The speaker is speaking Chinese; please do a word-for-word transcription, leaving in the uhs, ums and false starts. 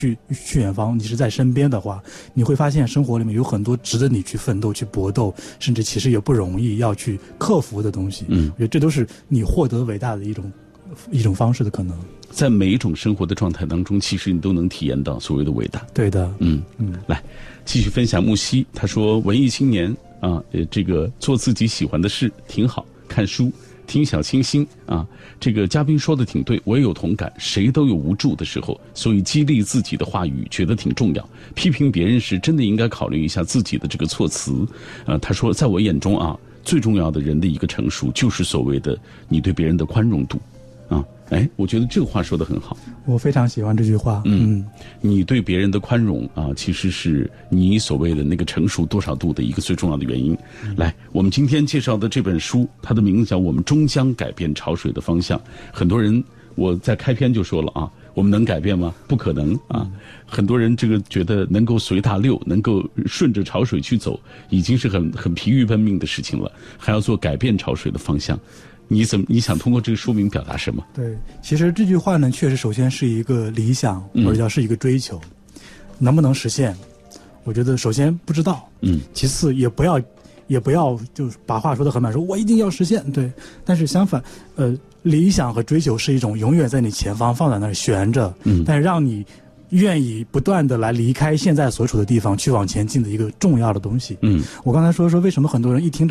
去去远方，你是在身边的话，你会发现生活里面有很多值得你去奋斗、去搏斗，甚至其实也不容易要去克服的东西。嗯，我觉得这都是你获得伟大的一种一种方式的可能。 在每一种生活的状态当中，其实你都能体验到所谓的伟大。 对的， 嗯嗯，来继续分享。木西他说，文艺青年啊，呃，这个做自己喜欢的事挺好，看书。听小清新啊，这个嘉宾说的挺对，我也有同感。谁都有无助的时候，所以激励自己的话语觉得挺重要。批评别人时，真的应该考虑一下自己的这个措辞。呃，他说，在我眼中啊，最重要的人的一个成熟，就是所谓的你对别人的宽容度。啊，哎，我觉得这个话说得很好， 我非常喜欢这句话。 嗯，嗯你对别人的宽容啊，其实是你所谓的那个成熟多少度的一个最重要的原因。嗯、来，我们今天介绍的这本书，它的名字叫《我们终将改变潮水的方向》。很多人，我在开篇就说了啊，我们能改变吗？不可能啊！嗯、很多人这个觉得能够随大流，能够顺着潮水去走，已经是很很疲于奔命的事情了，还要做改变潮水的方向。你怎么？你想通过这个说明表达什么？ 对，其实这句话呢，确实首先是一个理想，或者叫是一个追求，嗯、能不能实现？我觉得首先不知道，嗯，其次也不要，也不要就把话说得很满，说我一定要实现，对。但是相反，呃，理想和追求是一种永远在你前方放在那儿悬着，嗯，但是让你愿意不断的来离开现在所处的地方，去往前进的一个重要的东西。嗯，我刚才说说为什么很多人一听这